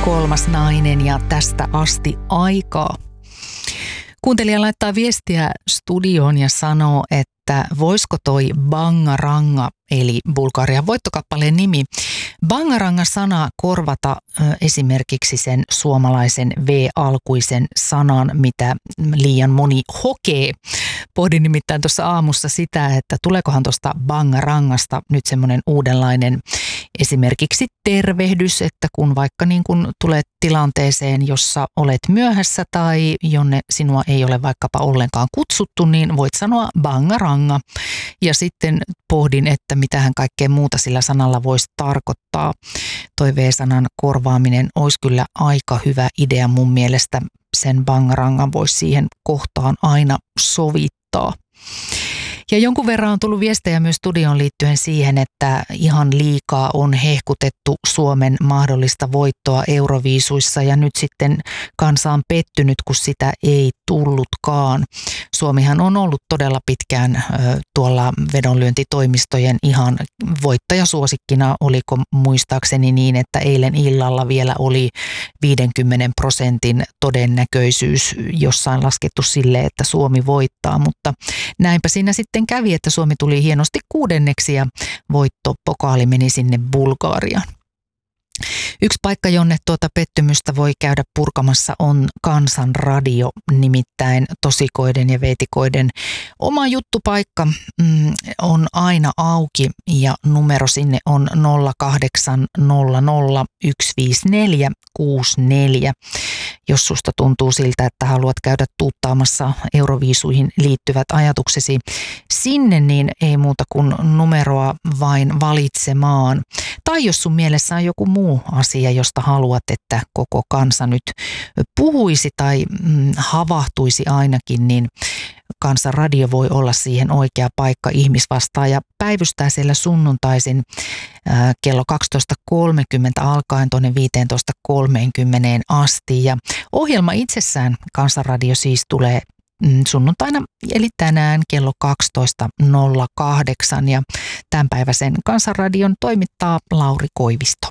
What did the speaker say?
Kolmas nainen ja tästä asti aikaa. Kuuntelija laittaa viestiä studioon ja sanoo, että voisiko toi Bangaranga, eli Bulgarian voittokappaleen nimi, Bangaranga-sana korvata esimerkiksi sen suomalaisen V-alkuisen sanan, mitä liian moni hokee. Pohdin nimittäin tuossa aamussa sitä, että tuleekohan tuosta Bangarangasta nyt semmoinen uudenlainen esimerkiksi tervehdys, että kun vaikka niin kun tulet tilanteeseen, jossa olet myöhässä tai jonne sinua ei ole vaikkapa ollenkaan kutsuttu, niin voit sanoa Bangaranga. Ja sitten pohdin, että mitähän kaikkea muuta sillä sanalla voisi tarkoittaa. Toi V-sanan korvaaminen olisi kyllä aika hyvä idea mun mielestä. Sen Bangarangan voisi siihen kohtaan aina sovittaa. Ja jonkun verran on tullut viestejä myös studioon liittyen siihen, että ihan liikaa on hehkutettu Suomen mahdollista voittoa Euroviisuissa ja nyt sitten kansa on pettynyt, kun sitä ei tullutkaan. Suomihan on ollut todella pitkään tuolla vedonlyöntitoimistojen ihan voittajasuosikkina, oliko muistaakseni niin, että eilen illalla vielä oli 50% todennäköisyys jossain laskettu sille, että Suomi voittaa, mutta näinpä siinä sitten kävi, että Suomi tuli hienosti 6. ja voittopokaali meni sinne Bulgariaan. Yksi paikka, jonne tuota pettymystä voi käydä purkamassa, on Kansanradio, nimittäin tosikoiden ja veitikoiden oma juttupaikka on aina auki ja numero sinne on 0800 154 64. Jos susta tuntuu siltä, että haluat käydä tuuttaamassa Euroviisuihin liittyvät ajatuksesi sinne, niin ei muuta kuin numeroa vain valitsemaan. Tai jos sun mielessä on joku muu asia, josta haluat, että koko kansa nyt puhuisi tai havahtuisi ainakin, niin Kansanradio voi olla siihen oikea paikka. Ihmisvastaaja päivystää siellä sunnuntaisin kello 12.30 alkaen tuonne 15.30 asti. Ja ohjelma itsessään Kansanradio siis tulee sunnuntaina eli tänään kello 12.08 ja tämänpäiväisen Kansanradion toimittaa Lauri Koivisto.